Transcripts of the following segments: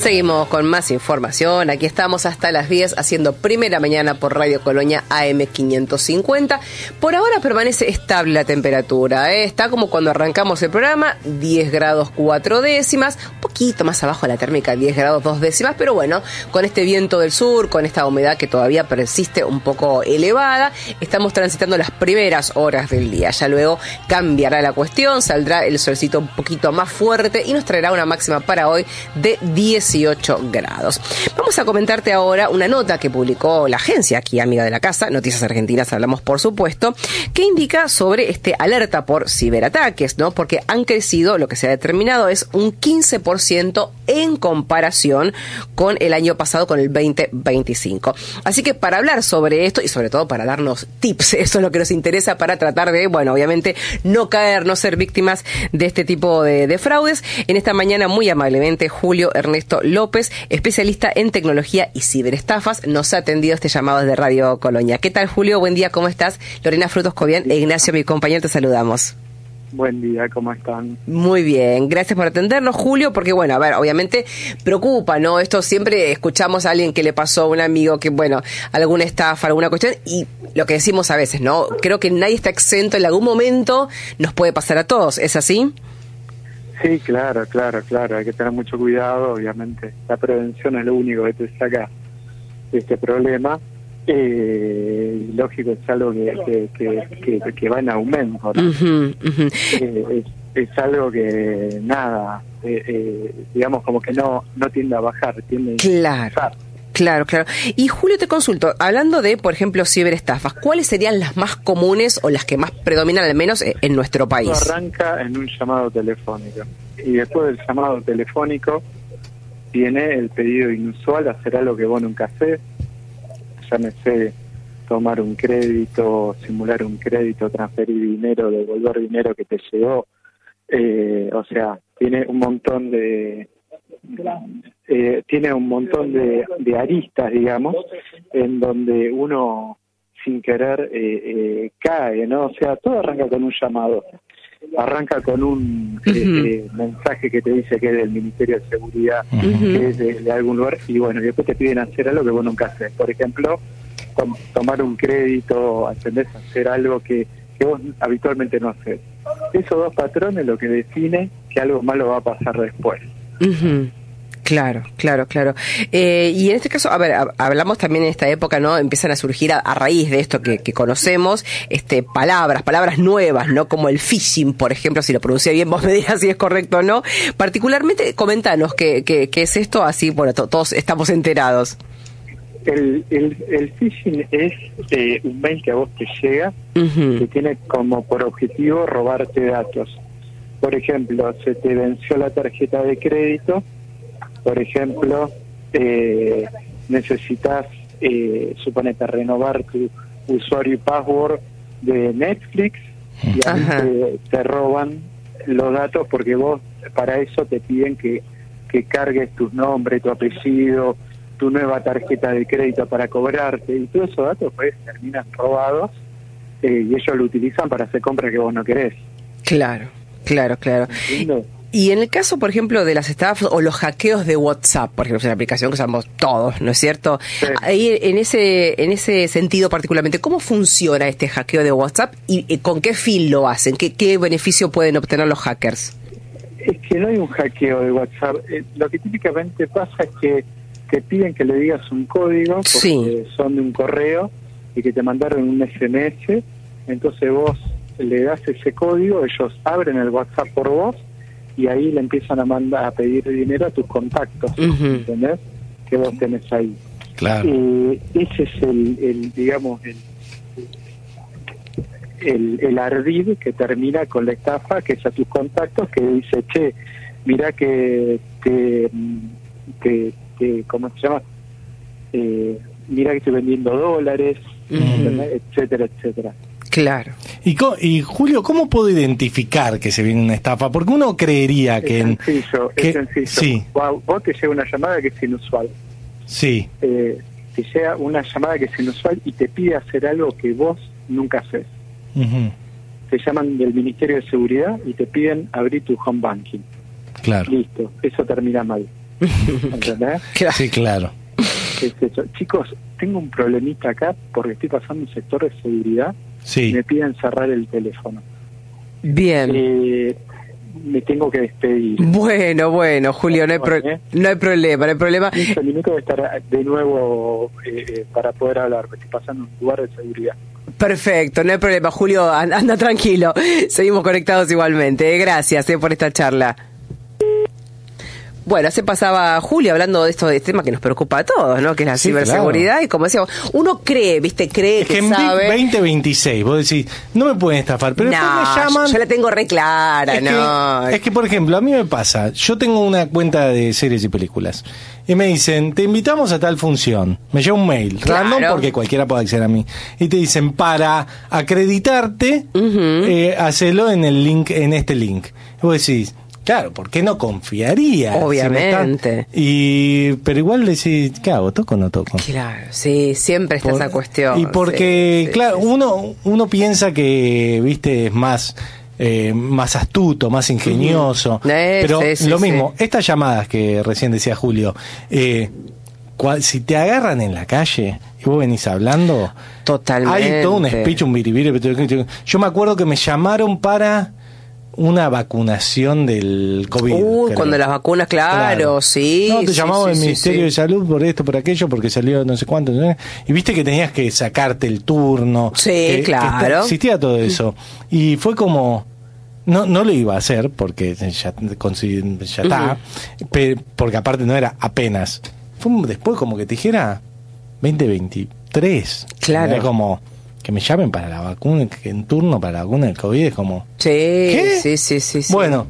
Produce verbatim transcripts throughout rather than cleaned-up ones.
Seguimos con más información. Aquí estamos hasta las diez haciendo Primera Mañana por Radio Colonia A M quinientos cincuenta. Por ahora permanece estable la temperatura, ¿eh? Está como cuando arrancamos el programa, diez grados cuatro décimas, un poquito más abajo la térmica, diez grados dos décimas, pero bueno, con este viento del sur, con esta humedad que todavía persiste un poco elevada, estamos transitando las primeras horas del día. Ya luego cambiará la cuestión, saldrá el solcito un poquito más fuerte y nos traerá una máxima para hoy de dieciocho grados. Vamos a comentarte ahora una nota que publicó la agencia aquí, amiga de la casa, Noticias Argentinas, hablamos por supuesto, que indica sobre este alerta por ciberataques, ¿no? Porque han crecido, lo que se ha determinado es un quince por ciento en comparación con el año pasado, con el veinte veinticinco. Así que para hablar sobre esto y sobre todo para darnos tips, eso es lo que nos interesa para tratar de, bueno, obviamente no caer, no ser víctimas de este tipo de, de fraudes. En esta mañana, muy amablemente, Julio Ernesto López, especialista en tecnología y ciberestafas, nos ha atendido este llamado desde Radio Colonia. ¿Qué tal, Julio? Buen día, ¿cómo estás? Lorena Frutos Cobian e Ignacio, mi compañero, te saludamos. Buen día, ¿cómo están? Muy bien, gracias por atendernos, Julio, porque bueno, a ver, obviamente preocupa, ¿no? Esto siempre escuchamos a alguien que le pasó a un amigo que, bueno, alguna estafa, alguna cuestión, y lo que decimos a veces, ¿no? Creo que nadie está exento, en algún momento nos puede pasar a todos, ¿es así? Sí, claro, claro, claro, hay que tener mucho cuidado, obviamente. La prevención es lo único que te saca de este problema. Eh, lógico, es algo que, que, que, que, que va en aumento, ¿no? Uh-huh, uh-huh. Eh, es, es algo que, nada, eh, eh, digamos como que no, no tiende a bajar, tiende claro. a bajar. Claro, claro. Y Julio, te consulto, hablando de, por ejemplo, ciberestafas, ¿cuáles serían las más comunes o las que más predominan, al menos en nuestro país? Todo arranca en un llamado telefónico y después del llamado telefónico viene el pedido inusual, hacer algo que vos nunca haces, llámese tomar un crédito, simular un crédito, transferir dinero, devolver dinero que te llegó, eh, o sea, tiene un montón de... Eh, tiene un montón de, de aristas, digamos, en donde uno sin querer eh, eh, cae, ¿no? O sea, todo arranca con un llamado, arranca con un uh-huh. eh, eh, mensaje que te dice que es del Ministerio de Seguridad, uh-huh. que es de, de algún lugar, y bueno, y después te piden hacer algo que vos nunca haces. Por ejemplo, tom- tomar un crédito, ¿entendés? Hacer algo que, que vos habitualmente no haces. Esos dos patrones lo que define que algo malo va a pasar después. Uh-huh. Claro, claro, claro. Eh, y en este caso, a ver, a, hablamos también en esta época, ¿no? Empiezan a surgir a, a raíz de esto que, que conocemos, este, palabras, palabras nuevas, ¿no? Como el phishing, por ejemplo, si lo pronuncié bien, vos me dirás si es correcto o no. Particularmente, coméntanos qué, qué, qué es esto, así, bueno, to, todos estamos enterados. El, el, el phishing es eh, un mail que a vos te llega, uh-huh. que tiene como por objetivo robarte datos. Por ejemplo, se te venció la tarjeta de crédito. Por ejemplo, eh, necesitas, eh, suponete, renovar tu usuario y password de Netflix y ahí te, te roban los datos porque vos para eso te piden que, que cargues tu nombre, tu apellido, tu nueva tarjeta de crédito para cobrarte y todos esos datos pues terminan robados eh, y ellos lo utilizan para hacer compras que vos no querés. Claro, claro, claro. ¿Entiendes? Y en el caso, por ejemplo, de las estafas o los hackeos de WhatsApp, por ejemplo, es una aplicación que usamos todos, ¿no es cierto? Sí. Ahí, en ese en ese sentido particularmente, ¿cómo funciona este hackeo de WhatsApp y, y con qué fin lo hacen? ¿Qué, qué beneficio pueden obtener los hackers? Es que no hay un hackeo de WhatsApp. Eh, lo que típicamente pasa es que te piden que le digas un código, porque sí. son de un correo, y que te mandaron un ese eme ese, entonces vos le das ese código, ellos abren el WhatsApp por vos, y ahí le empiezan a mandar a pedir dinero a tus contactos, uh-huh. ¿entendés? Que vos tenés ahí. Claro. Eh, ese es el, el digamos, el, el, el ardid que termina con la estafa, que es a tus contactos, que dice, che, mirá que te, te, te ¿cómo se llama? Eh, mirá que estoy vendiendo dólares, uh-huh. etcétera, etcétera. Claro. Y, y Julio, ¿cómo puedo identificar que se viene una estafa? Porque uno creería es que... Sencillo, que, es sencillo. Sí. Vos, vos te llega una llamada que es inusual. Sí. Eh, te llega una llamada que es inusual y te pide hacer algo que vos nunca haces. Uh-huh. Te llaman del Ministerio de Seguridad y te piden abrir tu home banking. Claro. Listo, eso termina mal. ¿Entendés? Claro. Sí, claro. ¿Qué es eso? Chicos, tengo un problemita acá porque estoy pasando un sector de seguridad y Sí. me piden cerrar el teléfono. Bien. Eh, me tengo que despedir. Bueno, bueno, Julio, no hay, pro- no hay problema, no hay problema. quince minutos de estar de nuevo eh, para poder hablar. Me estoy pasando un lugar de seguridad. Perfecto, no hay problema, Julio, anda, anda tranquilo. Seguimos conectados igualmente. Gracias eh, por esta charla. Bueno, se pasaba Julio hablando de esto, de este tema que nos preocupa a todos, ¿no? Que es la Sí, ciberseguridad. claro. Y como decíamos, uno cree, ¿viste? Cree Es que, que en sabe. veinte veintiséis vos decís, no me pueden estafar, pero después no, me llaman. yo, yo la tengo re clara, es, ¿no? que, es que, por ejemplo, a mí me pasa, yo tengo una cuenta de series y películas, y me dicen, te invitamos a tal función. Me llega un mail, Claro. random, porque cualquiera puede acceder a mí. Y te dicen, para acreditarte, Ujú. eh, hacelo en el link, en este link. Y vos decís, claro, ¿por qué no confiaría? Obviamente. Si me está- y, pero igual decís, ¿qué hago? ¿Toco o no toco? Claro, sí, siempre está Por- esa cuestión. Y porque, sí, sí, claro, sí, sí. uno uno piensa que, viste, es más eh, más astuto, más ingenioso. Ujú. Eh, pero sí, sí, lo sí. mismo, estas llamadas que recién decía Julio, eh, cua- si te agarran en la calle y vos venís hablando, Totalmente. hay todo un speech, un biribiri. Yo me acuerdo que me llamaron para una vacunación del COVID. Uh, creo. cuando las vacunas, claro, sí. No, te sí, llamamos sí, del sí, Ministerio sí. de Salud por esto, por aquello, porque salió no sé cuánto. ¿no? Y viste que tenías que sacarte el turno. Sí, que- que claro. está- existía todo eso. Y fue como... No, no lo iba a hacer porque ya, consi- ya está, pe- porque aparte no era apenas. Fue un- después como que te dijera veinte veintitrés. Claro. Era como que me llamen para la vacuna, que en turno para la vacuna del COVID es como... Sí, ¿Qué? sí, sí, sí, sí. Bueno,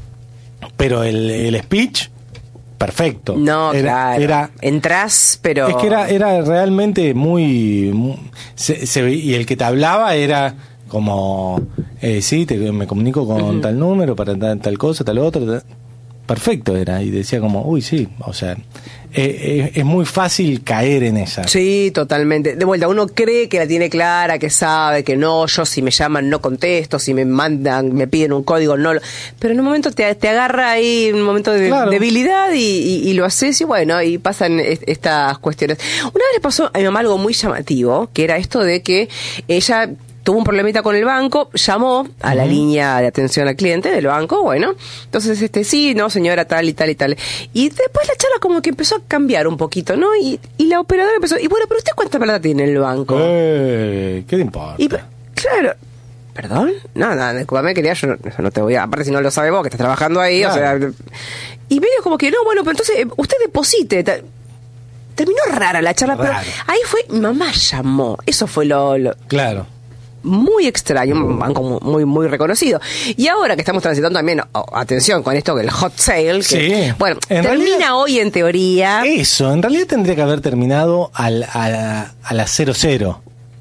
pero el, el speech, perfecto. No, era, claro. Era, Entrás, pero... es que era, era realmente muy... muy- se, se ve- y el que te hablaba era como, eh, sí, te, me comunico con tal número para tal, tal cosa, tal otra. tal- perfecto era. Y decía como, uy, sí, o sea, eh, eh, es muy fácil caer en esa. Sí, totalmente. De vuelta, uno cree que la tiene clara, que sabe, que no, yo si me llaman no contesto, si me mandan, me piden un código, no lo... Pero en un momento te, te agarra ahí un momento de Claro. debilidad y, y, y lo haces y bueno, y pasan est- estas cuestiones. Una vez le pasó a mi mamá algo muy llamativo, que era esto de que ella... tuvo un problemita con el banco, llamó a la Ujú. línea de atención al cliente del banco, bueno, entonces este sí, no señora, tal y tal y tal. Y después la charla como que empezó a cambiar un poquito, ¿no? Y, y la operadora empezó, y bueno, pero usted cuánta plata tiene en el banco. Eh, ¿Qué te importa? Y claro, ¿perdón? No, no, discúlpame, quería, yo no, eso no te voy a, aparte si no lo sabes vos que estás trabajando ahí, Claro. o sea, y medio como que no, bueno, pero entonces eh, usted deposite, ta- terminó rara la charla, Raro. pero ahí fue, mi mamá llamó, eso fue lo, lo Claro. muy extraño, un banco muy muy reconocido. Y ahora que estamos transitando también, oh, atención con esto del hot sale, que, Sí. bueno, En termina realidad- hoy en teoría. Eso, en realidad tendría que haber terminado al, a, la, a las cero cero.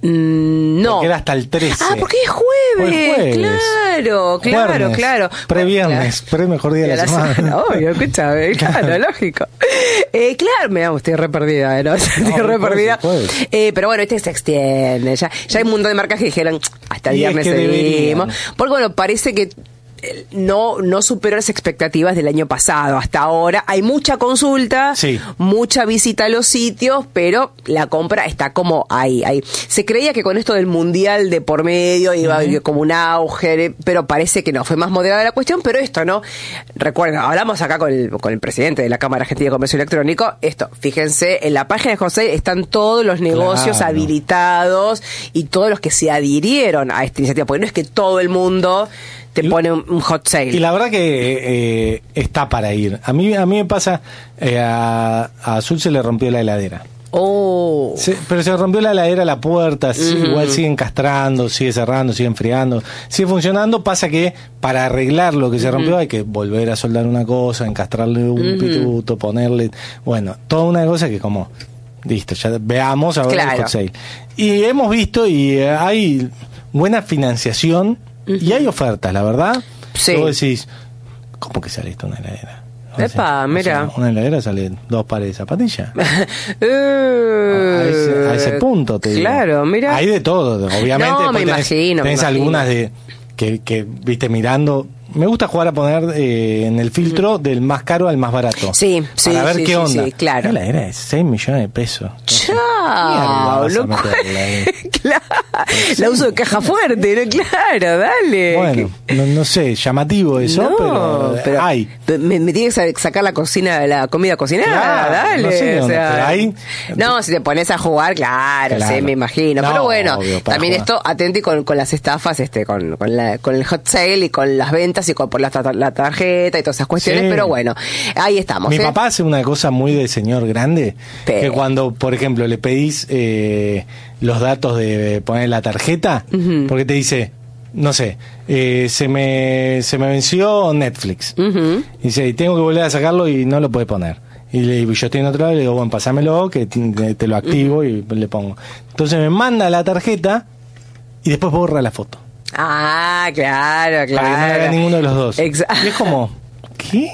Mm, no. Porque era hasta el trece. Ah, porque es jueves. Fue el jueves. Claro, claro, Jueves, claro. Previernes, Bueno, pre mejor día de la semana. Obvio, escúchame, claro, lógico. Eh, claro, me estoy re perdida, ¿no? Estoy No, re jueves, perdida. jueves. Eh, pero bueno, este se extiende. Ya, ya hay un montón de marcas que dijeron, hasta el Y es viernes que seguimos. deberían. Porque bueno, parece que eh, no no superó las expectativas del año pasado hasta ahora. Hay mucha consulta, Sí. mucha visita a los sitios, pero la compra está como ahí, ahí. Se creía que con esto del mundial de por medio iba a haber como un auge, pero parece que no, fue más moderada la cuestión, pero esto no. Recuerden, hablamos acá con el, con el presidente de la Cámara Argentina de Comercio Electrónico, esto, fíjense, en la página de José están todos los negocios Claro. habilitados y todos los que se adhirieron a esta iniciativa, porque no es que todo el mundo te Y- pone un, un hot sale. Y la verdad que eh, está para ir. A mí a mí me pasa, eh, a, a Azul se le rompió la heladera. Oh. Se- pero se rompió la heladera, la puerta, sí, Ujú. igual siguen castrando, sigue cerrando, sigue enfriando, sigue funcionando. Pasa que para arreglar lo que se rompió hay que volver a soldar una cosa, encastrarle un Ujú. pituto, ponerle, bueno, toda una cosa que como, listo, ya veamos ahora Claro. el hot sale. Y hemos visto y eh, hay buena financiación y hay ofertas, la verdad. Sí. Vos decís, ¿cómo que sale esto una heladera? O sea, Epa, o sea, mira. una heladera sale dos pares de zapatillas. Eh, A ese, a ese punto te digo. Claro, mira. Hay de todo, obviamente. No, después me tenés- imagino, me tenés imagino. algunas de que, que, viste, mirando me gusta jugar a poner eh, en el filtro del más caro al más barato. Sí, sí, para ver sí, qué sí, onda. sí, claro. La era de seis millones de pesos. Chao, loco. Claro. La uso de caja fuerte, ¿no? Claro, dale. Bueno, no, no sé, llamativo eso, no, pero, pero hay. Me, me tiene que sacar la cocina, la comida cocinada, Claro, dale. no sé o dónde, sea, pero hay- no, si te pones a jugar, claro, Claro. sí, me imagino. No, pero bueno, obvio, para también jugar. esto, atenti con, con las estafas, este, con, con, la, con el hot sale y con las ventas y con por la, tar- la tarjeta y todas esas cuestiones, Sí. pero bueno, ahí estamos. Mi ¿eh? papá hace una cosa muy de señor grande, Pe- que cuando, por ejemplo, le pedís eh, los datos de poner la tarjeta, Ujú. porque te dice, no sé, eh, se me se me venció Netflix. Ujú. Y dice, y tengo que volver a sacarlo y no lo puedes poner. Y le digo, yo estoy en otro lado, y le digo, bueno, pasámelo, que te, te lo activo y le pongo. Entonces me manda la tarjeta y después borra la foto. Ah, claro, claro. Para que no le haga ninguno de los dos. Exacto. Y es como, ¿qué?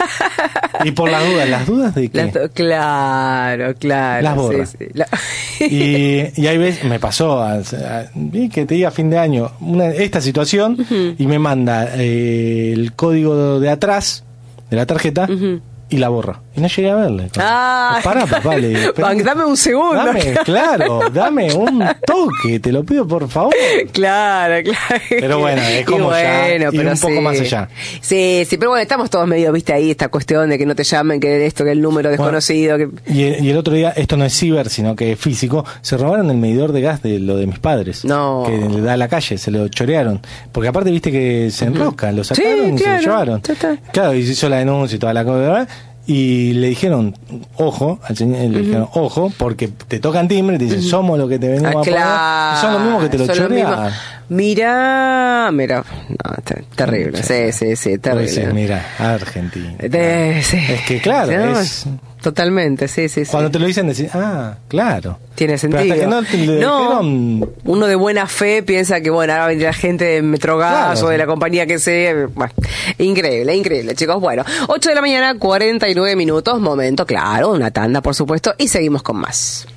Y por las dudas, ¿las dudas de qué? Las do- claro, claro. Las borra. sí, sí. La- Y, y hay veces, me pasó, a- a- vi que te diga a fin de año, una, esta situación, y me manda eh, el código de atrás de la tarjeta Ujú. y la borra. Y no llegué a verle. Ah, Pará, papá, le digo, espera. Ban- dame un segundo. Dame, claro, dame un toque, te lo pido por favor. Claro, claro. Pero bueno, es Y como ya ir pero un poco sí. más allá. Sí, sí, pero bueno, estamos todos medio, viste, ahí esta cuestión de que no te llamen, que esto, que el número desconocido. que... Y, y el otro día, esto no es ciber, sino que es físico, se robaron el medidor de gas de lo de mis padres. No. Que le da a la calle, se lo chorearon. Porque aparte, viste que se enrosca, lo sacaron Sí, y claro, se lo llevaron. ya está. Claro, y se hizo la denuncia y toda la cosa, ¿verdad? Y le dijeron, ojo, al señor, le dijeron, ojo, porque te tocan timbre y te dicen, somos los que te venimos Ah, a poner. claro. Y son los mismos que te lo son los chorean. mismos. Mira, mira, no, ter- terrible, sí, sí, sí, terrible. Entonces, mira, Argentina. De- sí. Es que claro, No, es... Totalmente, sí, sí, sí. Cuando te lo dicen, decís, ah, claro. Tiene Pero sentido. hasta que no te lo dijeron, uno de buena fe piensa que, bueno, ahora va a venir la gente de Metrogas Claro. o de la compañía que sea. Bueno, increíble, increíble, chicos. Bueno, ocho de la mañana, cuarenta y nueve minutos. Momento, claro, una tanda, por supuesto. Y seguimos con más.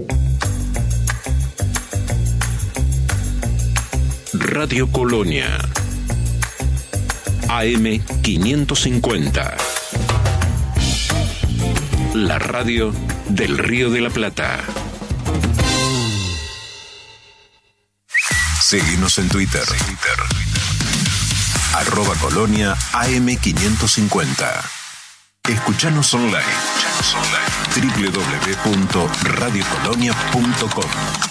Radio Colonia. A M quinientos cincuenta. La radio del Río de la Plata. Seguinos en Twitter. Arroba Colonia A M quinientos cincuenta. Escuchanos online. doble u doble u doble u punto radio colonia punto com.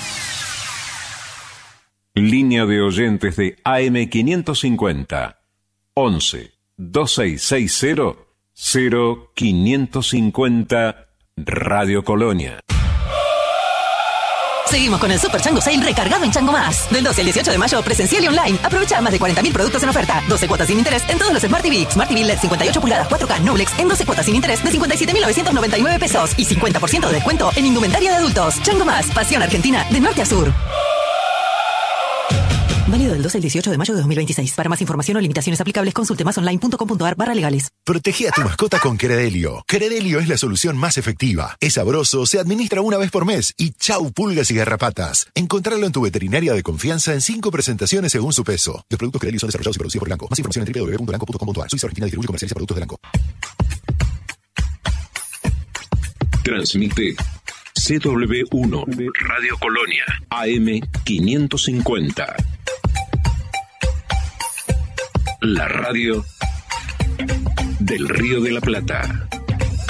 Línea de oyentes de A M quinientos cincuenta. once, veintiséis sesenta, cero quinientos cincuenta Radio Colonia. Seguimos con el Super Chango Sale recargado en Chango Más. Del doce al dieciocho de mayo, presencial y online. Aprovecha más de cuarenta mil productos en oferta. doce cuotas sin interés en todos los Smart T V. Smart T V L E D cincuenta y ocho pulgadas cuatro K Noblex en doce cuotas sin interés de cincuenta y siete mil novecientos noventa y nueve pesos. Y cincuenta por ciento de descuento en indumentaria de adultos. Chango Más, pasión argentina de norte a sur. Válido del doce al dieciocho de mayo de dos mil veintiséis. Para más información o limitaciones aplicables, consulte masonline.com.ar barra legales. Protege a tu mascota con Credelio. Credelio es la solución más efectiva. Es sabroso, se administra una vez por mes y chau pulgas y garrapatas. Encontrarlo en tu veterinaria de confianza en cinco presentaciones según su peso. Los productos Credelio son desarrollados y producidos por Elanco. Más información en doble u doble u doble u punto elanco punto com punto a r. Suiza Argentina distribuye y comercializa productos de Elanco. Transmite C W uno Radio Colonia A M quinientos cincuenta. La radio del Río de la Plata.